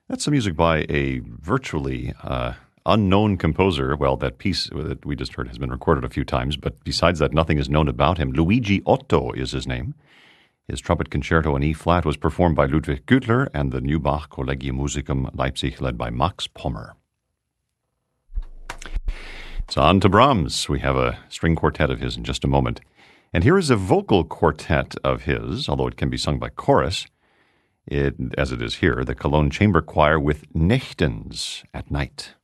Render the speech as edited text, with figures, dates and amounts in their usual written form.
That's some music by a virtually unknown composer. Well, that piece that we just heard has been recorded a few times, but besides that, nothing is known about him. Luigi Otto is his name. His trumpet concerto in E-flat was performed by Ludwig Güttler and the New Bach Collegium Musicum Leipzig, led by Max Pommer. It's on to Brahms. We have a string quartet of his in just a moment. And here is a vocal quartet of his, although it can be sung by chorus, as it is here, the Cologne Chamber Choir with Nächtens, at night.